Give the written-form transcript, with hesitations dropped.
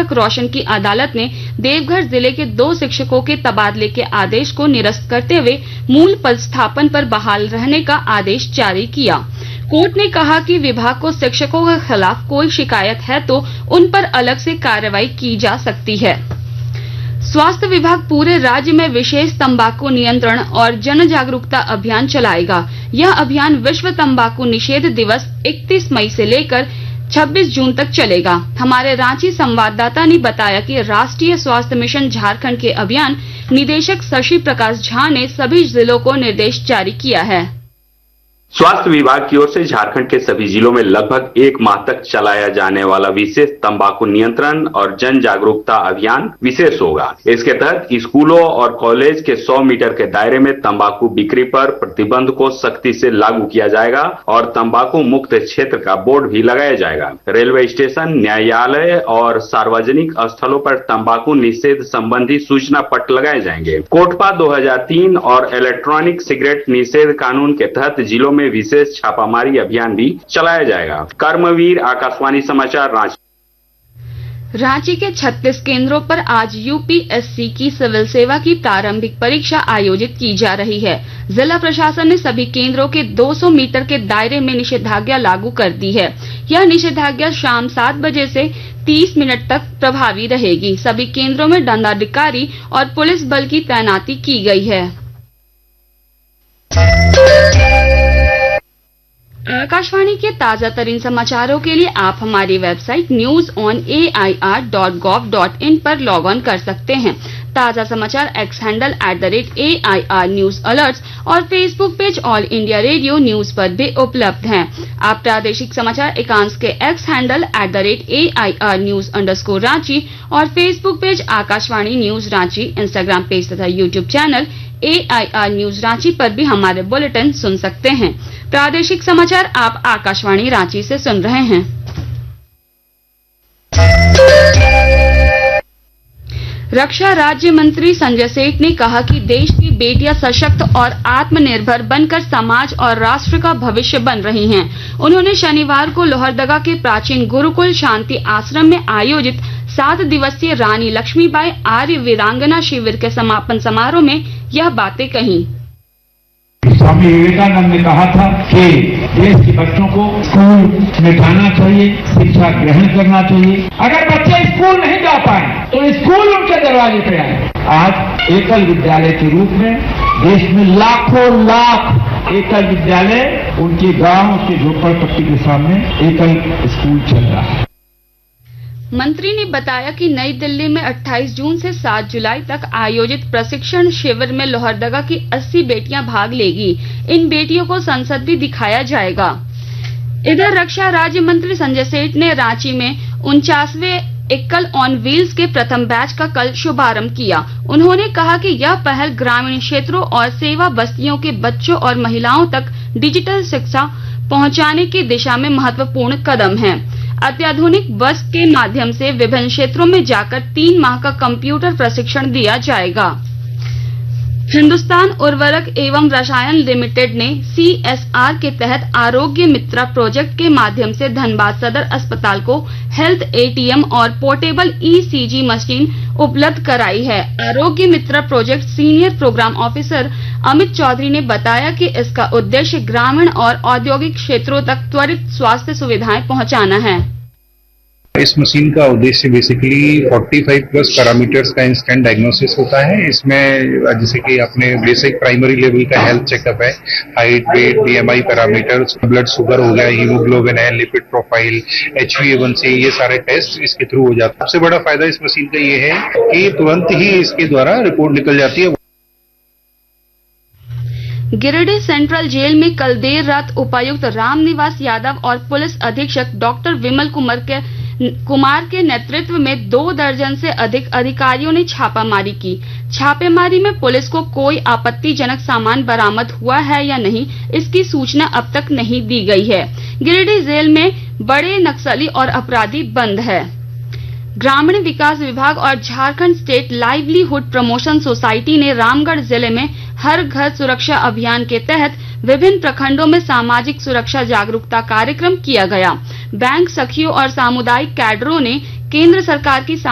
दीपक रोशन की अदालत ने देवघर जिले के 2 शिक्षकों के तबादले के आदेश को निरस्त करते हुए मूल पदस्थापन पर बहाल रहने का आदेश जारी किया। कोर्ट ने कहा कि विभाग को शिक्षकों के खिलाफ कोई शिकायत है तो उन पर अलग से कार्रवाई की जा सकती है। स्वास्थ्य विभाग पूरे राज्य में विशेष तंबाकू नियंत्रण और जन जागरूकता अभियान चलाएगा। यह अभियान विश्व तंबाकू निषेध दिवस 31 मई से लेकर 26 जून तक चलेगा। हमारे रांची संवाददाता ने बताया कि राष्ट्रीय स्वास्थ्य मिशन झारखंड के अभियान निदेशक शशि प्रकाश झा ने सभी जिलों को निर्देश जारी किया है। स्वास्थ्य विभाग की ओर से झारखंड के सभी जिलों में लगभग 1 माह तक चलाया जाने वाला विशेष तंबाकू नियंत्रण और जन जागरूकता अभियान विशेष होगा। इसके तहत स्कूलों और कॉलेज के 100 मीटर के दायरे में तंबाकू बिक्री पर प्रतिबंध को सख्ती से लागू किया जाएगा और तंबाकू मुक्त क्षेत्र का बोर्ड भी लगाया जाएगा। रेलवे स्टेशन, न्यायालय और सार्वजनिक स्थलों पर तंबाकू निषेध संबंधी सूचना पट लगाए जाएंगे। कोटपा 2003 और इलेक्ट्रॉनिक सिगरेट निषेध कानून के तहत जिलों में विशेष छापामारी अभियान भी चलाया जाएगा। कर्मवीर, आकाशवाणी समाचार, रांची। रांची के 36 केंद्रों पर आज यूपीएससी की सिविल सेवा की प्रारंभिक परीक्षा आयोजित की जा रही है। जिला प्रशासन ने सभी केंद्रों के 200 मीटर के दायरे में निषेधाज्ञा लागू कर दी है। यह निषेधाज्ञा शाम 7 बजे से 30 मिनट तक प्रभावी रहेगी। सभी केंद्रों में दंडाधिकारी और पुलिस बल की तैनाती की गई है। आकाशवाणी के ताजा तरीन समाचारों के लिए आप हमारी वेबसाइट newsonair.gov.in पर लॉग ऑन कर सकते हैं। ताजा समाचार x handle @AIR news alerts और Facebook page all India radio news पर भी उपलब्ध हैं। आप प्रादेशिक समाचार एकांश के एक्स हैंडल @AIR न्यूज_रांची और Facebook page Akashvani news Ranchi, Instagram page तथा YouTube channel AIR news Ranchi पर भी हमारे बुलेटिन सुन सकते हैं। प्रादेशिक समाचार आप आकाशवाणी रांची से सुन रहे हैं। रक्षा राज्य मंत्री संजय सेठ ने कहा कि देश की बेटियां सशक्त और आत्मनिर्भर बनकर समाज और राष्ट्र का भविष्य बन रही हैं। उन्होंने शनिवार को लोहरदगा के प्राचीन गुरुकुल शांति आश्रम में आयोजित 7 दिवसीय रानी लक्ष्मीबाई आर्य वीरांगना शिविर के समापन समारोह में यह बातें कही। स्वामी विवेकानंद ने कहा था कि देश के बच्चों को स्कूल में जाना चाहिए, शिक्षा ग्रहण करना चाहिए। अगर बच्चे स्कूल नहीं जा पाए तो स्कूल उनके दरवाजे पे आए। आज एकल विद्यालय के रूप में देश में लाखों लाख एकल विद्यालय उनके गांव के झोपड़पट्टी के सामने एकल स्कूल चल रहा है। मंत्री ने बताया कि नई दिल्ली में 28 जून से 7 जुलाई तक आयोजित प्रशिक्षण शिविर में लोहरदगा की 80 बेटियां भाग लेगी। इन बेटियों को संसद भी दिखाया जाएगा। इधर रक्षा राज्य मंत्री संजय सेठ ने रांची में 49वें एकल ऑन व्हील्स के प्रथम बैच का कल शुभारंभ किया। उन्होंने कहा कि यह पहल ग्रामीण क्षेत्रों और सेवा बस्तियों के बच्चों और महिलाओं तक डिजिटल शिक्षा पहुंचाने की दिशा में महत्वपूर्ण कदम है। अत्याधुनिक बस के माध्यम से विभिन्न क्षेत्रों में जाकर 3 माह का कंप्यूटर प्रशिक्षण दिया जाएगा। हिंदुस्तान उर्वरक एवं रसायन लिमिटेड ने CSR के तहत आरोग्य मित्रा प्रोजेक्ट के माध्यम से धनबाद सदर अस्पताल को हेल्थ ATM और पोर्टेबल ECG मशीन उपलब्ध कराई है। आरोग्य मित्रा project senior programme officer Amit Chaudhary ने बताया कि इसका उद्देश्य ग्रामीण और औद्योगिक क्षेत्रों तक त्वरित स्वास्थ्य सुविधाएं पहुंचाना है। इस मशीन का उद्देश्य बेसिकली 45+ पैरामीटर्स का इंस्टेंट डायग्नोसिस होता है। इसमें जैसे कि अपने बेसिक प्राइमरी लेवल का हेल्थ चेकअप है, height, wait, BMI parameters, blood sugar हो गया, हीमोग्लोबिन है, लिपिड प्रोफाइल, HbA1c, ये सारे टेस्ट इसके थ्रू हो जाते हैं। सबसे बड़ा फायदा इस मशीन का ये है कि तुरंत ही इसके द्वारा रिपोर्ट निकल जाती है। गिरिडीह सेंट्रल जेल में कल देर रात उपायुक्त रामनिवास यादव और पुलिस अधीक्षक डॉक्टर विमल कुमार के नेतृत्व में 2 दर्जन से अधिक अधिकारियों ने छापामारी की। छापेमारी में पुलिस को कोई आपत्तिजनक सामान बरामद हुआ है या नहीं, इसकी सूचना अब तक नहीं दी गई है। गिरिडीह जेल में बड़े नक्सली और अपराधी बंद है। ग्रामीण विकास विभाग और Jharkhand state livelihood promotion society ने रामगढ़ जिले में हर घर सुरक्षा अभियान के तहत विभिन्न प्रखंडों में सामाजिक सुरक्षा जागरूकता कार्यक्रम किया गया। बैंक सखियों और सामुदायिक कैडरों ने केंद्र सरकार की